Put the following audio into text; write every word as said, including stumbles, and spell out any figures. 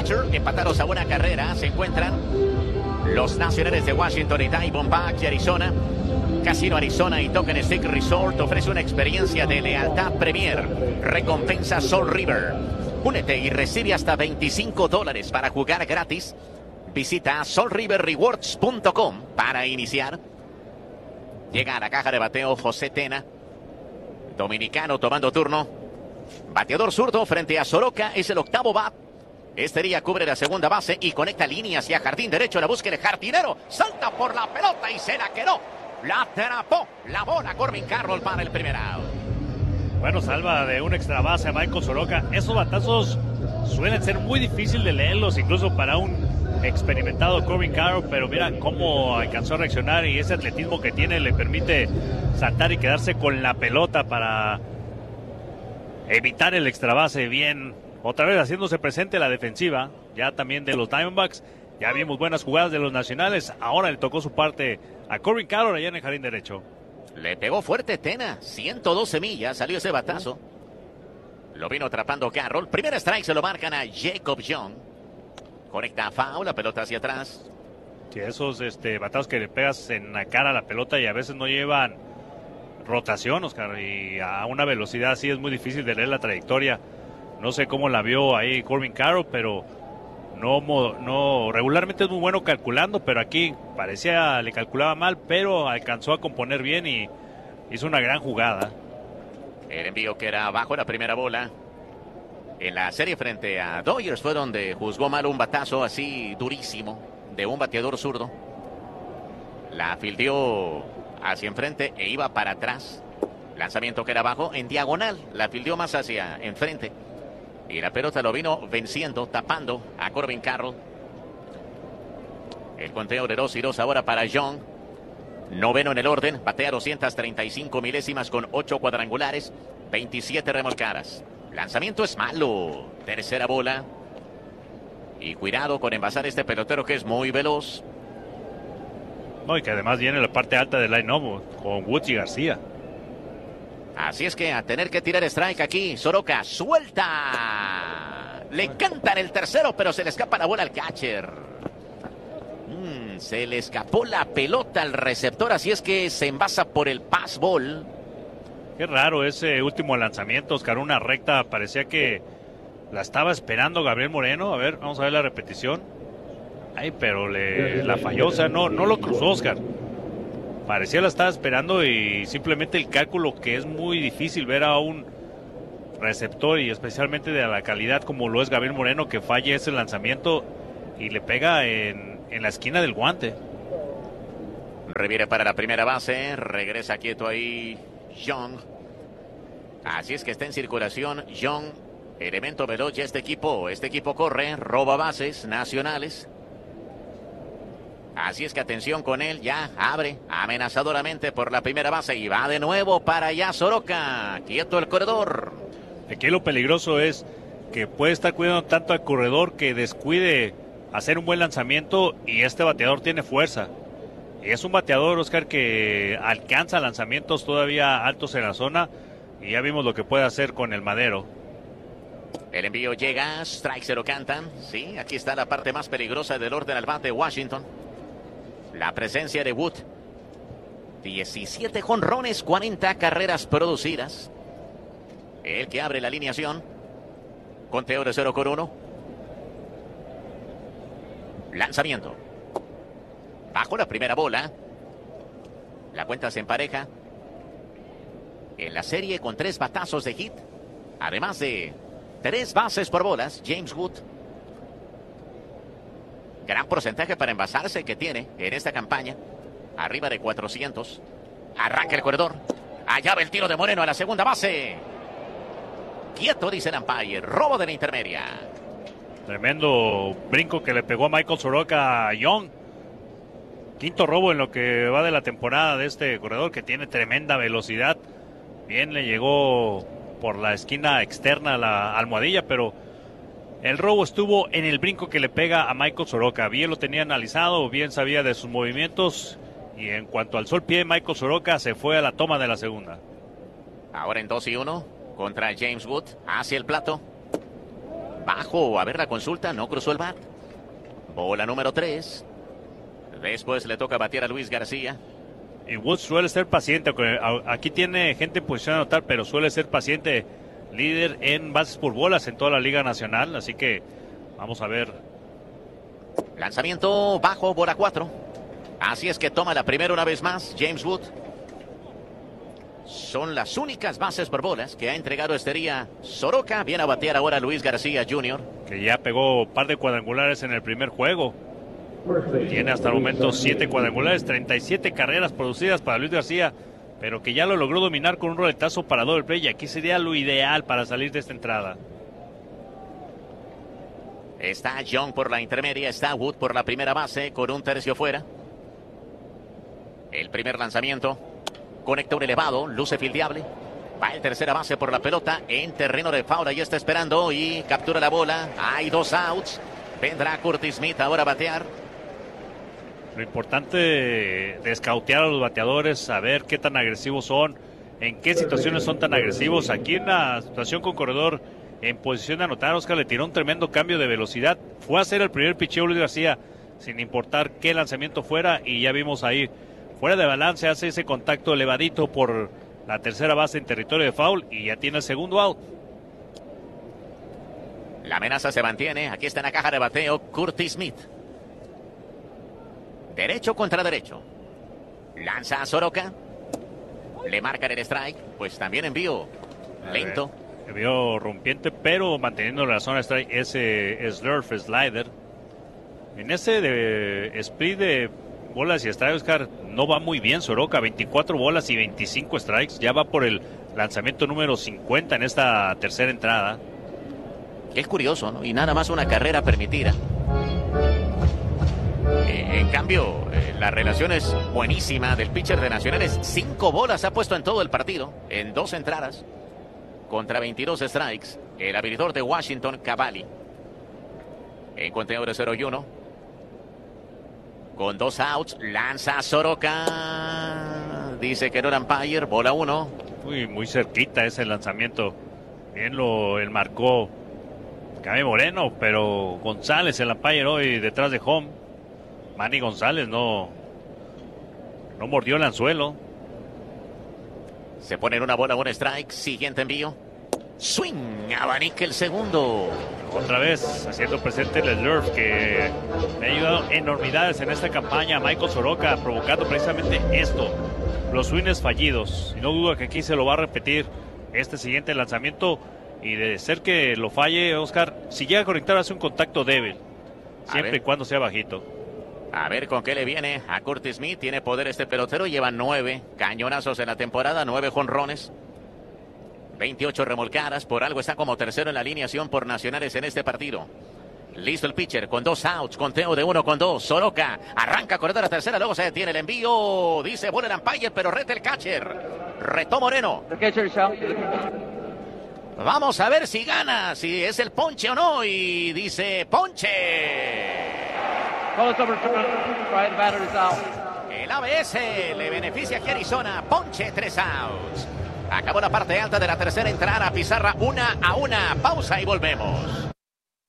Dodger empatados a una carrera. Se encuentran los Nacionales de Washington y Diamondbacks de Arizona. Casino Arizona y Token Stick Resort ofrece una experiencia de lealtad Premier. Recompensa Sol River. Únete y recibe hasta veinticinco dólares para jugar gratis. Visita sol river rewards punto com para iniciar. Llega a la caja de bateo José Tena, dominicano tomando turno. Bateador zurdo frente a Soroka, es el octavo bat. Este día cubre la segunda base y conecta líneas hacia jardín derecho. La búsqueda de jardinero, salta por la pelota y se la quedó. La atrapó la bola Corbin Carroll para el primer out. Bueno, salva de un extra base a Michael Soroka. Esos batazos suelen ser muy difíciles de leerlos, incluso para un experimentado Corbin Carroll, pero mira cómo alcanzó a reaccionar y ese atletismo que tiene le permite saltar y quedarse con la pelota para evitar el extra base. Bien, otra vez haciéndose presente la defensiva, ya también de los Diamondbacks. Ya vimos buenas jugadas de los Nacionales, ahora le tocó su parte a Corbin Carroll allá en el jardín derecho. Le pegó fuerte Tena, ciento doce millas, salió ese batazo. Lo vino atrapando Carroll. Primer strike se lo marcan a Jacob Young. Conecta a foul, la pelota hacia atrás. Sí, esos este, batazos que le pegas en la cara a la pelota y a veces no llevan rotación, Oscar, y a una velocidad así es muy difícil de leer la trayectoria. No sé cómo la vio ahí Corbin Carroll, pero no, no regularmente es muy bueno calculando, pero aquí parecía le calculaba mal, pero alcanzó a componer bien y hizo una gran jugada. El envío que era abajo, la primera bola. En la serie frente a Dodgers fue donde juzgó mal un batazo así durísimo de un bateador zurdo. La fildeó hacia enfrente e iba para atrás. Lanzamiento que era abajo en diagonal. La fildeó más hacia enfrente. Y la pelota lo vino venciendo, tapando a Corbin Carroll. El conteo de dos y dos ahora para Young. Noveno en el orden. Batea doscientas treinta y cinco milésimas con ocho cuadrangulares. veintisiete remolcadas. Lanzamiento es malo. Tercera bola. Y cuidado con envasar este pelotero que es muy veloz. No, y que además viene la parte alta del line-up con Woods y García. Así es que a tener que tirar strike aquí. Soroka suelta. Le cantan el tercero, pero se le escapa la bola al catcher. Mm, se le escapó la pelota al receptor. Así es que se envasa por el pass ball. Qué raro ese último lanzamiento, Oscar, una recta, parecía que la estaba esperando Gabriel Moreno. A ver, vamos a ver la repetición. Ay, pero le la falló, o sea, no, no lo cruzó, Oscar. Parecía la estaba esperando y simplemente el cálculo, que es muy difícil ver a un receptor y especialmente de la calidad como lo es Gabriel Moreno, que falle ese lanzamiento y le pega en, en la esquina del guante. Reviere para la primera base, regresa quieto ahí Young. Así es que está en circulación Young, elemento veloz ya este equipo. Este equipo corre, roba bases nacionales. Así es que atención con él, ya abre amenazadoramente por la primera base y va de nuevo para allá Soroka. Quieto el corredor. Aquí lo peligroso es que puede estar cuidando tanto al corredor que descuide hacer un buen lanzamiento y este bateador tiene fuerza. Y es un bateador, Oscar, que alcanza lanzamientos todavía altos en la zona y ya vimos lo que puede hacer con el madero. El envío llega, strike se lo cantan. Sí, aquí está la parte más peligrosa del orden al bate de Washington. La presencia de Wood. diecisiete jonrones, cuarenta carreras producidas. El que abre la alineación. Conteo de cero con uno. Lanzamiento. Bajo la primera bola. La cuenta se empareja. En la serie con tres batazos de hit. Además de tres bases por bolas, James Wood. Gran porcentaje para envasarse que tiene en esta campaña. Arriba de cuatrocientos. Arranca el corredor. Allá va el tiro de Moreno a la segunda base. Quieto, dice el umpire. Robo de la intermedia. Tremendo brinco que le pegó a Michael Soroka a Young. Quinto robo en lo que va de la temporada de este corredor, que tiene tremenda velocidad. Bien le llegó por la esquina externa a la almohadilla, pero el robo estuvo en el brinco que le pega a Michael Soroka. Bien lo tenía analizado, bien sabía de sus movimientos. Y en cuanto alzó el pie, Michael Soroka se fue a la toma de la segunda. Ahora en dos y uno contra James Wood. Hacia el plato. Bajo, a ver la consulta, no cruzó el bat. Bola número tres. Después le toca batear a Luis García. Y Woods suele ser paciente. Aquí tiene gente en posición de anotar, pero suele ser paciente. Líder en bases por bolas en toda la Liga Nacional. Así que vamos a ver. Lanzamiento bajo, bola cuatro. Así es que toma la primera una vez más James Wood. Son las únicas bases por bolas que ha entregado este día Soroka. Viene a batear ahora Luis García junior Que ya pegó un par de cuadrangulares en el primer juego. Tiene hasta el momento siete cuadrangulares, treinta y siete carreras producidas para Luis García, pero que ya lo logró dominar con un roletazo para doble play. Y aquí sería lo ideal para salir de esta entrada. Está Young por la intermedia, está Wood por la primera base con un tercio fuera. El primer lanzamiento conecta un elevado, luce fildeable. Va el tercera base por la pelota en terreno de foul. Ahí está esperando y captura la bola. Hay dos outs. Vendrá Curtis Smith ahora a batear. Lo importante de escautear a los bateadores, saber qué tan agresivos son, en qué situaciones son tan agresivos. Aquí en la situación con corredor en posición de anotar, Oscar le tiró un tremendo cambio de velocidad. Fue a hacer el primer picheo Luis García, sin importar qué lanzamiento fuera, y ya vimos ahí, fuera de balance, hace ese contacto elevadito por la tercera base en territorio de foul, y ya tiene el segundo out. La amenaza se mantiene. Aquí está en la caja de bateo Curtis Smith. Derecho contra derecho. Lanza a Soroka. Le marcan el strike. Pues también envío lento. Envío rompiente, pero manteniendo la zona de strike ese slurf, slider. En ese de split de bolas y strikes, Oscar, no va muy bien Soroka. veinticuatro bolas y veinticinco strikes. Ya va por el lanzamiento número cincuenta en esta tercera entrada. Es curioso, ¿no? Y nada más una carrera permitida. Eh, en cambio, eh, la relación es buenísima del pitcher de Nacionales. Cinco bolas ha puesto en todo el partido, en dos entradas, contra veintidós strikes. El abridor de Washington, Cavalli. En conteo de cero y uno. Con dos outs, lanza Soroka. Dice que no era umpire, bola uno. Uy, muy cerquita ese lanzamiento. Bien lo el marcó Cami Moreno, pero González, el umpire hoy detrás de home. Manny González no, no mordió el anzuelo. Se pone en una bola, un strike. Siguiente envío. Swing, abanica el segundo. Otra vez haciendo presente el slurf que le ha ayudado enormidades en esta campaña a Michael Soroka, provocando precisamente esto, los swings fallidos. Y no dudo que aquí se lo va a repetir este siguiente lanzamiento. Y de ser que lo falle, Oscar, si llega a conectar hace un contacto débil, siempre y cuando sea bajito. A ver con qué le viene a Curtis Smith. Tiene poder este pelotero, lleva nueve cañonazos en la temporada, nueve jonrones, veintiocho remolcadas. Por algo está como tercero en la alineación por Nacionales en este partido. Listo el pitcher con dos outs, conteo de uno con dos. Soroka arranca corredor a tercera, luego se detiene el envío. Dice bola el umpire, pero reta el catcher. Retó Moreno. Vamos a ver si gana, si es el ponche o no. Y dice ponche. El A B S le beneficia aquí a Arizona. Ponche, tres outs. Acabó la parte alta de la tercera entrada. Pizarra una a una. Pausa y volvemos.